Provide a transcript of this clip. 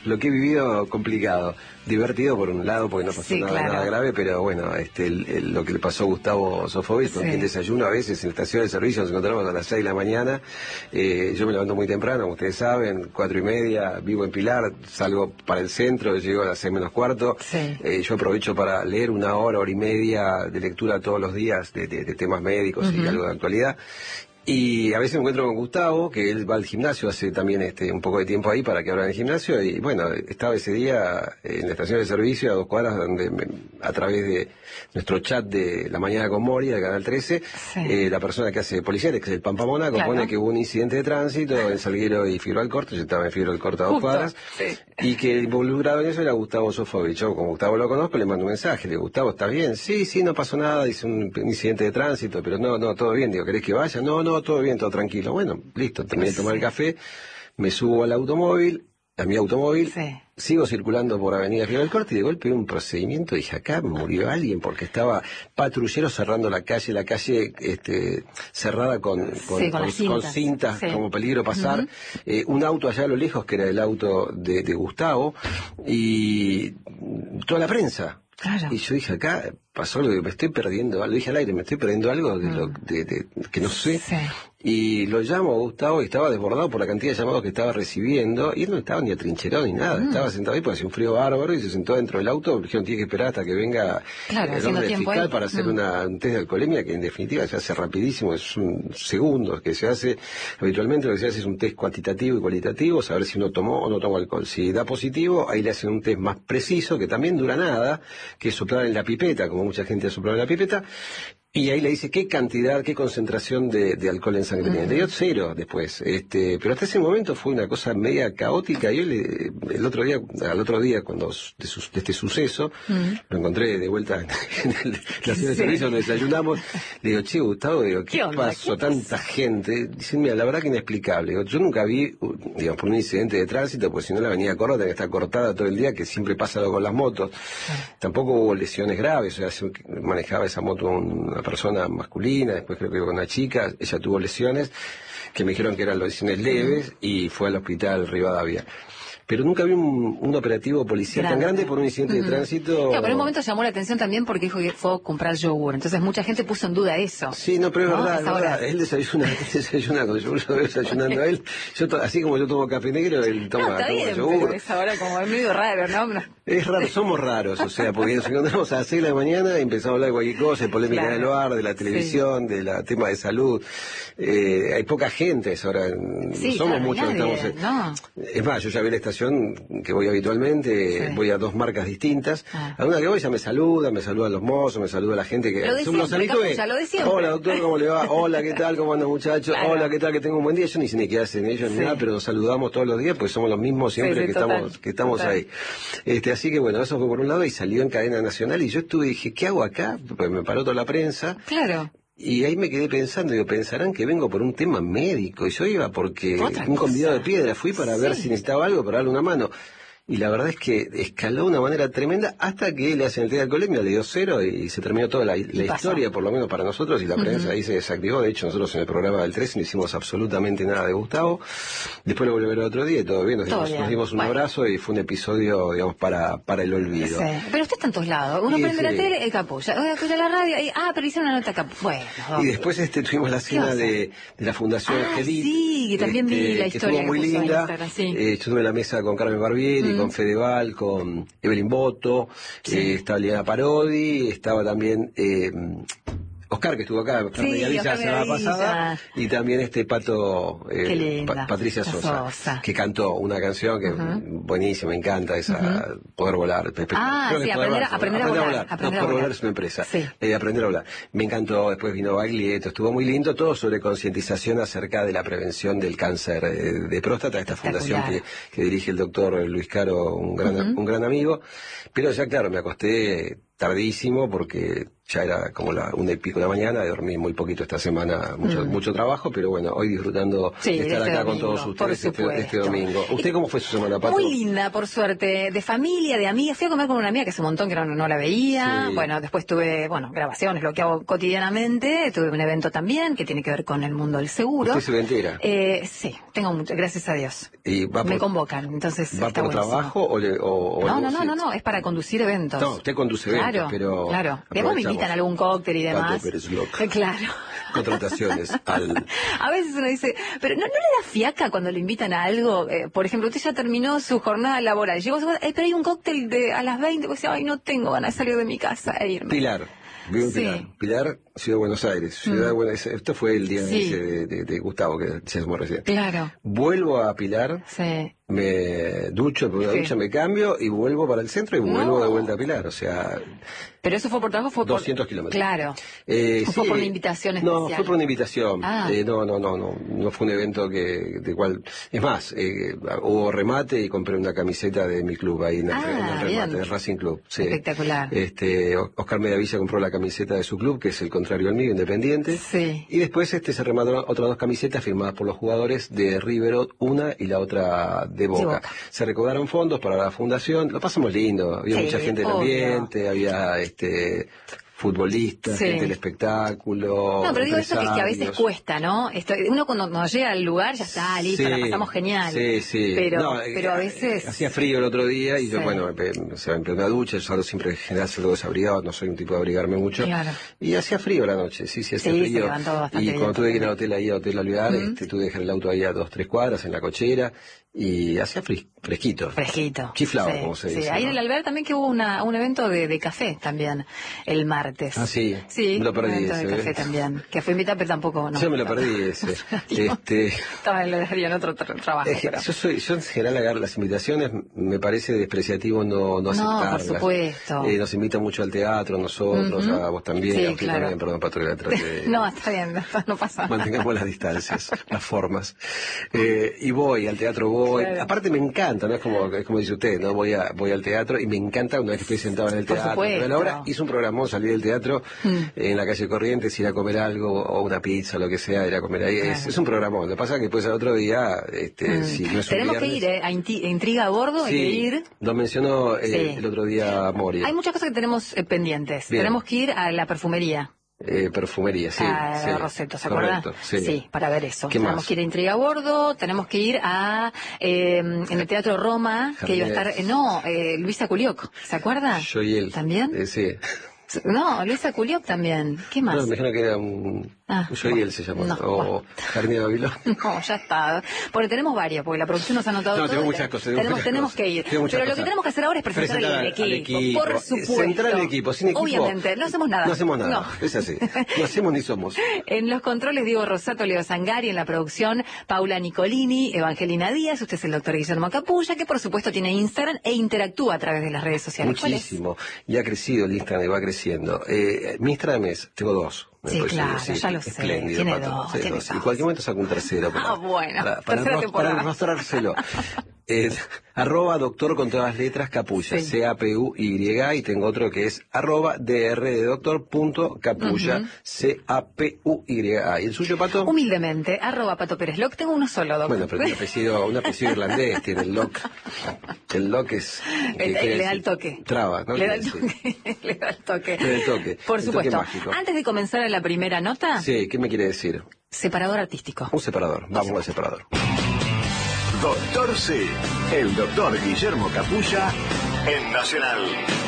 lo que he vivido complicado. Divertido por un lado, porque no pasó nada grave, pero bueno, lo que le pasó a Gustavo Sofovich, con quien desayuno a veces en la estación de servicio, nos encontramos a las 6 de la mañana. Yo me levanto muy temprano, como ustedes saben, 4:30, vivo en Pilar, salgo para el centro, llego a las 6 menos cuarto. Yo aprovecho para leer una hora y media de lectura todos los días de temas médicos y algo de actualidad. Y a veces me encuentro con Gustavo, que él va al gimnasio, hace también un poco de tiempo ahí para que abran el gimnasio, y bueno, estaba ese día en la estación de servicio a 2 cuadras, donde a través de nuestro chat de La Mañana con Moria, de Canal 13, la persona que hace Policiales, que es el Pampa Mónaco, pone que hubo un incidente de tránsito en Salguero y Figueroa Alcorta. Yo estaba en Figueroa Alcorta a 2 cuadras, y que el involucrado en eso era Gustavo Sofovich. Yo, como Gustavo lo conozco, le mando un mensaje, le digo, Gustavo, ¿estás bien? Sí, no pasó nada, dice un incidente de tránsito, pero no, todo bien. Digo, ¿querés que vaya? No, todo bien, todo tranquilo. Bueno, listo, terminé de tomar el café, me subo al automóvil, a mi automóvil, sigo circulando por Avenida Figueroa Alcorta, y de golpe un procedimiento, dije, acá murió alguien, porque estaba patrulleros cerrando la calle cerrada con cintas, como peligro pasar, un auto allá a lo lejos, que era el auto de Gustavo, y toda la prensa. Y yo dije, acá pasó algo, me estoy perdiendo algo, dije al aire, me estoy perdiendo algo que no sé. Y lo llamo a Gustavo, y estaba desbordado por la cantidad de llamados que estaba recibiendo, y él no estaba ni atrincherado ni nada, estaba sentado ahí porque hacía un frío bárbaro, y se sentó dentro del auto. Me dijeron, tiene que esperar hasta que venga el orden fiscal para hacer un test de alcoholemia, que en definitiva se hace rapidísimo, es un segundo que se hace. Habitualmente lo que se hace es un test cuantitativo y cualitativo, saber si uno tomó o no tomó alcohol. Si da positivo, ahí le hacen un test más preciso, que también dura nada, que es soplar en la pipeta, como mucha gente ha soplado en la pipeta. Y ahí le dice qué cantidad, qué concentración de alcohol en sangre tenía. Le dio 0 después. Pero hasta ese momento fue una cosa media caótica. Y yo al otro día, cuando de este suceso, lo encontré de vuelta en la estación de servicio donde desayunamos. Le digo, che, Gustavo, ¿qué pasó? Tanta gente. Dicen, mira, la verdad que inexplicable. Digo, yo nunca vi, digamos, por un incidente de tránsito, porque si no la avenida Córdoba tenía que estar cortada todo el día, que siempre pasa algo con las motos. Tampoco hubo lesiones graves. O sea, manejaba esa moto una persona masculina, después creo que con una chica, ella tuvo lesiones que me dijeron que eran lesiones leves, y fue al hospital Rivadavia. Pero nunca vi un operativo policial tan grande por un incidente de tránsito. Pero en un momento llamó la atención también porque dijo que fue a comprar yogur. Entonces mucha gente puso en duda eso. Sí, pero es verdad. Él desayuna con yogur, yo veo desayunando a él. Así como yo tomo café negro, él toma yogur. Pero es ahora como es medio raro, ¿no? Es raro, somos raros, o sea, porque nos encontramos a las 6 de la mañana y empezamos a hablar de cualquier cosa, de polémica del bar, de la televisión, de la tema de salud. Hay poca gente ahora, no somos muchos. Es más, yo ya vi la estación que voy habitualmente, voy a 2 marcas distintas. A una que voy ya me saludan los mozos, me saluda la gente que los habitué. Hola doctor, ¿cómo le va? Hola, ¿qué tal? ¿Cómo andan muchachos? Hola, ¿qué tal? Que tengo un buen día. Yo ni sé ni qué hacen ellos ni nada, pero nos saludamos todos los días, pues somos los mismos siempre que estamos ahí. Así que bueno, eso fue por un lado, y salió en cadena nacional, y yo dije, ¿qué hago acá? Pues me paró toda la prensa. Y ahí me quedé pensando, pensarán que vengo por un tema médico, y yo iba porque un convidado de piedra, fui para ver si necesitaba algo, para darle una mano. Y la verdad es que escaló de una manera tremenda, hasta que le hacen el test de alcoholemia, le dio 0, y se terminó toda la historia, por lo menos para nosotros, y la prensa ahí se desactivó. De hecho, nosotros en el programa del 13 no hicimos absolutamente nada de Gustavo. Después lo volví a ver el otro día y todo bien, nos dimos un abrazo, y fue un episodio, digamos, para el olvido. Pero usted está en todos lados. Uno prende la tele, el capulla. Uno escucha la radio, pero hicieron una nota capulla. Bueno. Y después tuvimos la cena de la Fundación Angelit. Sí, que también vi la historia. Que estuvo muy linda. Yo tuve la mesa con Carmen Barbieri, con Fedeval, con Evelyn Boto, estaba Liana Parodi, estaba también Oscar, que estuvo acá, la semana pasada, y también Pato, Patricia Sosa, que cantó una canción que buenísima, me encanta esa, Poder Volar. Aprender a volar. Poder Volar es una empresa, Aprender a Volar. Me encantó. Después vino Baglietto, estuvo muy lindo, todo sobre concientización acerca de la prevención del cáncer de próstata, esta fundación que dirige el doctor Luis Caro, un gran amigo. Pero ya claro, me acosté tardísimo porque ya era como 1:00 de la mañana, dormí muy poquito esta semana, mucho trabajo, pero bueno, hoy disfrutando de estar acá con todos ustedes este domingo. ¿Usted cómo fue su semana, Pato? Muy linda, por suerte, de familia, de amigas. Fui a comer con una amiga que hace un montón que no la veía. Sí. Bueno, después tuve, grabaciones, lo que hago cotidianamente. Tuve un evento también que tiene que ver con el mundo del seguro. ¿Usted se ventera? Sí, tengo mucho, gracias a Dios. ¿Y me convocan, entonces ¿Va por trabajo o No, es para conducir eventos. No, usted conduce eventos, pero... Claro, después me invitan a algún cóctel y demás. Pato Pérez Loc. Claro. Contrataciones A veces uno dice, pero ¿no le da fiaca cuando le invitan a algo? Por ejemplo, usted ya terminó su jornada laboral. Llegó a su casa, pero hay un cóctel a las 20. Pues ay, no tengo ganas de salir de mi casa e irme. Pilar. Vivo en Pilar. Pilar, Ciudad de Buenos Aires. Esto fue el día de Gustavo, que decíamos recién. Claro. Vuelvo a Pilar. Sí. Me ducho, por una ducha me cambio y vuelvo para el centro y vuelvo de vuelta a Pilar, o sea... ¿Pero eso fue por trabajo? Fue 200 kilómetros. Claro. ¿O fue por una invitación especial? No, fue por una invitación. Ah. No fue un evento de cual... Es más, hubo remate y compré una camiseta de mi club ahí en el remate, del Racing Club. Sí. Espectacular. Oscar Medavilla compró la camiseta de su club, que es el contrario al mío, Independiente. Sí. Y después se remataron otras 2 camisetas firmadas por los jugadores de River, una y la otra de Boca. Se recaudaron fondos para la fundación, lo pasamos lindo, había mucha gente en el ambiente, había futbolistas, gente del espectáculo. No, pero digo esto que a veces cuesta, ¿no? Uno cuando nos llega al lugar ya está, listo, la pasamos genial. Sí. Pero a veces... Hacía frío el otro día y yo, me empecé una ducha, yo salgo siempre en general salgo desabrigado, no soy un tipo de abrigarme mucho. Claro. Y hacía frío la noche, hacía frío. Y cuando tuve que ir al hotel ahí, a Hotel Olivar, tuve que dejar el auto ahí a 2-3 cuadras en la cochera. Y hacía fresquito. Chiflado, como se dice. Sí, ahí en el Alvear también que hubo un evento de café también, el martes. Ah, sí. Sí, me lo perdí un evento ese. de café también, que fue invitada, pero tampoco, no. Yo me lo perdí ese. Estaba en otro trabajo. Yo en general agarro las invitaciones, me parece despreciativo no aceptarlas. No, por supuesto. Nos invitan mucho al teatro, nosotros, a vos también, sí, a usted también, perdón, Pato, que la trate de... No, está bien, no pasa nada. Mantengamos las distancias, las formas. Y voy al teatro, claro. Aparte me encanta, ¿no? Es como dice usted, ¿no? Voy al teatro y me encanta una vez que estoy sentado en el teatro. Pero a la hora hice un programón, salí del teatro en la calle Corrientes, ir a comer algo, o una pizza, lo que sea, ir a comer ahí. Claro. Es un programón. Lo que pasa es que después al otro día, si no es tenemos que ir, a Intriga a Bordo, hay que ir. Lo mencionó el otro día Moria. Hay muchas cosas que tenemos pendientes. Bien. Tenemos que ir a la perfumería. Perfumería, sí. Roseto, ¿se acuerda? Sí, para ver eso. Tenemos que ir a Intriga a Bordo, tenemos que ir en el Teatro Roma, que iba a estar, Luisa Culioc, ¿se acuerda? Yo y él. ¿También? Sí. No, Luisa Culioc también. ¿Qué más? No, me imagino que era yo y él se llamó. O Jarni Babilón. No, ya está. Porque tenemos varias, porque la producción nos ha anotado todo. Tengo muchas cosas. Tenemos que ir. Pero lo que tenemos que hacer ahora es presentar al equipo. Por supuesto. Centrar el equipo. Sin equipo. Obviamente, no hacemos nada. No hacemos nada. Es así. No hacemos ni somos. En los controles, Diego Rosato, Leo Zangari. En la producción, Paula Nicolini, Evangelina Díaz. Usted es el doctor Guillermo Capulla, que por supuesto tiene Instagram e interactúa a través de las redes sociales. Muchísimo. Y ha crecido el Instagram y va creciendo. Mi Instagram tengo 2. Sí, claro, ya lo sé. Tiene dos. Y en cualquier momento saco un tercero. Bueno, para mostrárselo. @doctor con todas las letras Capulla, CAPUY, y tengo otro que es @drdoctor.capulla, CAPUY. ¿Y el suyo, Pato? Humildemente, @Pato Pérez Loc. Tengo uno solo, doctor. Bueno, pero un apellido irlandés tiene el Loc. El Loc es... le da el toque. Traba, ¿no? Le da el toque. Le da el toque. Le da el toque. Por supuesto. Antes de comenzar la primera nota... Sí, ¿qué me quiere decir? Separador artístico. Un separador. Vamos al separador. Doctor C, el doctor Guillermo Capulla en Nacional.